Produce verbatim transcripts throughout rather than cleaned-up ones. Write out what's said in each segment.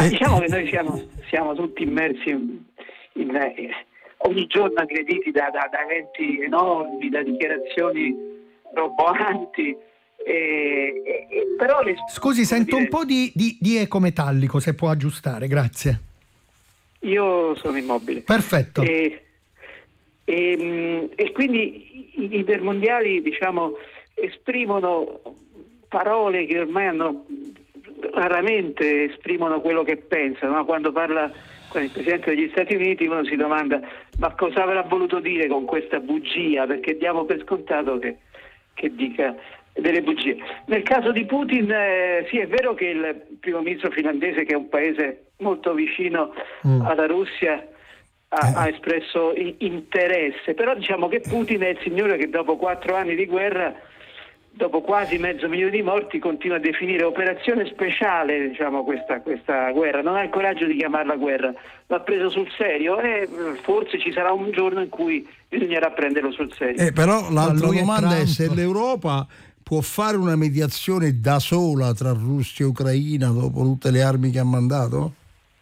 Ma diciamo che noi siamo, siamo tutti immersi in, in, eh, ogni giorno aggrediti da, da, da eventi enormi, da dichiarazioni roboanti. E, e, e, però le, Scusi, sento dire, un po' di, di, di eco metallico, se può aggiustare, grazie. Io sono immobile. Perfetto. E, e, e quindi i leader mondiali, diciamo, esprimono parole che ormai hanno raramente esprimono quello che pensano, no? Quando parla con il Presidente degli Stati Uniti uno si domanda ma cosa avrà voluto dire con questa bugia, perché diamo per scontato che, che dica delle bugie. Nel caso di Putin eh, sì, è vero che il primo ministro finlandese, che è un paese molto vicino mm. alla Russia, ha, eh. ha espresso interesse, però diciamo che Putin è il signore che dopo quattro anni di guerra, dopo quasi mezzo milione di morti, continua a definire operazione speciale, diciamo, questa, questa guerra. Non ha il coraggio di chiamarla guerra, l'ha preso sul serio e forse ci sarà un giorno in cui bisognerà prenderlo sul serio. Eh, però l'altra Lui è domanda è, Trump. se l'Europa può fare una mediazione da sola tra Russia e Ucraina dopo tutte le armi che ha mandato?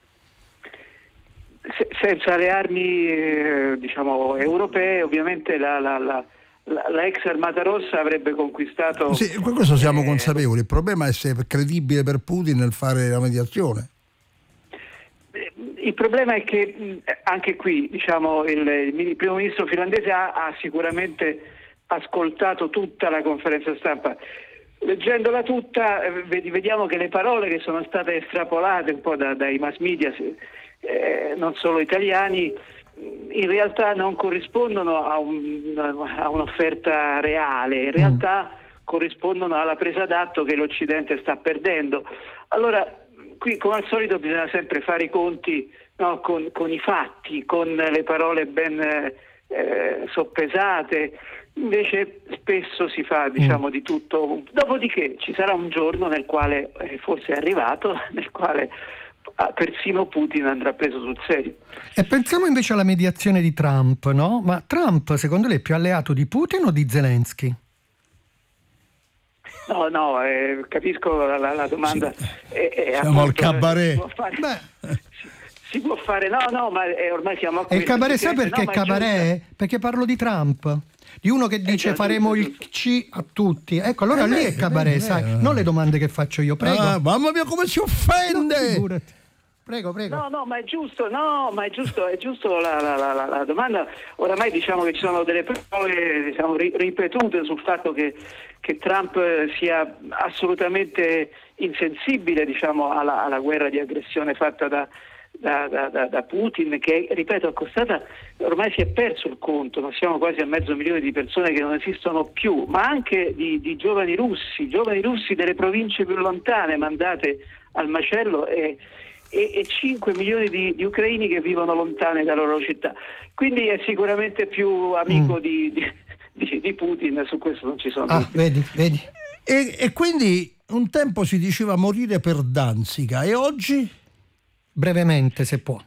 Se, senza le armi eh, diciamo europee, ovviamente la, la, la La, la ex Armata Rossa avrebbe conquistato. Sì, questo siamo eh, consapevoli. Il problema è se è credibile per Putin nel fare la mediazione. Il problema è che anche qui, diciamo, il, il primo ministro finlandese ha, ha sicuramente ascoltato tutta la conferenza stampa. Leggendola tutta, vediamo che le parole che sono state estrapolate un po' da, dai mass media, eh, non solo italiani, in realtà non corrispondono a, un, a un'offerta reale, in realtà mm. corrispondono alla presa d'atto che l'Occidente sta perdendo. Allora, qui come al solito bisogna sempre fare i conti, no, con, con i fatti, con le parole ben eh, soppesate, invece spesso si fa, diciamo, mm. di tutto. Dopodiché ci sarà un giorno nel quale, eh, forse è arrivato, nel quale persino Putin andrà preso sul serio. E pensiamo invece alla mediazione di Trump, no? Ma Trump, secondo lei, è più alleato di Putin o di Zelensky? No, no, eh, capisco la, la, la domanda. Sì. È, è siamo appunto, al cabaret. Si può fare, si, si può fare no, no, ma è, ormai siamo a questo. E il cabaret, sai perché no, cabaret? Perché parlo di Trump. Di uno che dice eh, faremo il C a tutti. Ecco, allora eh, lì è cabaret, eh, sai, eh. non le domande che faccio io, prego. Ah, mamma mia, come si offende! No, prego, prego. No, no, ma è giusto, no, ma è giusto, è giusto la, la, la, la domanda. Oramai diciamo che ci sono delle parole, diciamo, ripetute sul fatto che, che Trump sia assolutamente insensibile, diciamo, alla, alla guerra di aggressione fatta da Da, da, da Putin, che, ripeto, è costata, ormai si è perso il conto, ma siamo quasi a mezzo milione di persone che non esistono più, ma anche di, di giovani russi, giovani russi delle province più lontane mandate al macello e, e, e cinque milioni di, di ucraini che vivono lontane dalle loro città. Quindi è sicuramente più amico mm. di, di, di Putin, su questo non ci sono. Ah, vedi, vedi. E, e quindi un tempo si diceva morire per Danzica, e oggi? Brevemente, se può.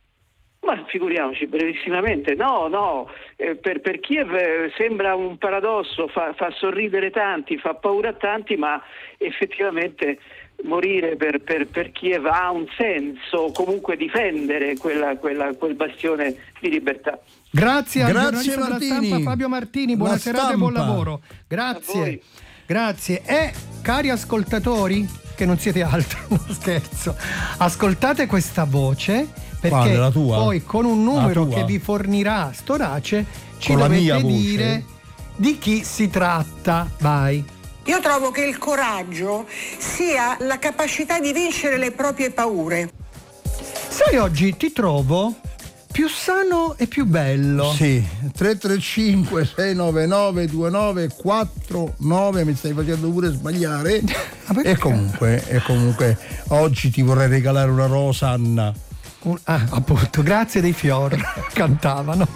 Ma figuriamoci, brevissimamente. No, no, eh, per, per Kiev eh, sembra un paradosso, fa, fa sorridere tanti, fa paura a tanti, ma effettivamente morire per, per, per Kiev ha un senso, comunque difendere quella, quella, quel bastione di libertà. Grazie al Grazie giornalista Martini. della stampa Fabio Martini, buona La serata e buon lavoro. Grazie. Grazie. E cari ascoltatori, che non siete altro, no, scherzo, ascoltate questa voce, perché Quale, la tua? poi con un numero tua? che vi fornirà Storace ci Con la mia dovete voce? dire di chi si tratta. Vai. Io trovo che il coraggio sia la capacità di vincere le proprie paure. Sai, oggi ti trovo più sano e più bello. Sì, tre tre cinque sei nove nove due nove quattro nove, mi stai facendo pure sbagliare. E comunque, e comunque oggi ti vorrei regalare una rosa, Anna. Un, ah, appunto, grazie dei fiori, cantavano.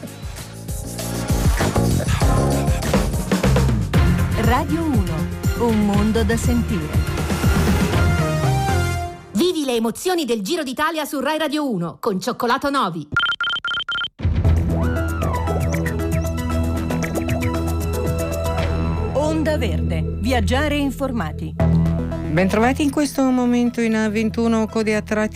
Radio uno, un mondo da sentire. Vivi le emozioni del Giro d'Italia su Rai Radio uno con Cioccolato Novi. Onda Verde, viaggiare informati. Bentrovati in questo momento in A ventuno, code a tratti